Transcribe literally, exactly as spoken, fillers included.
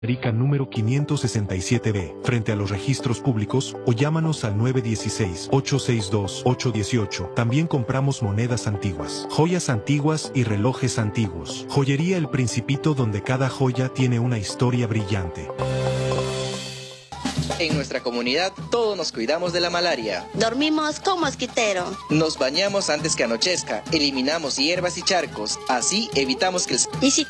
Rica número quinientos sesenta y siete B, frente a los registros públicos, o llámanos al nueve uno seis, ocho seis dos, ocho uno ocho. También compramos monedas antiguas, joyas antiguas y relojes antiguos. Joyería El Principito, donde cada joya tiene una historia brillante. En nuestra comunidad todos nos cuidamos de la malaria. Dormimos con mosquitero. Nos bañamos antes que anochezca, eliminamos hierbas y charcos, así evitamos que el... Y si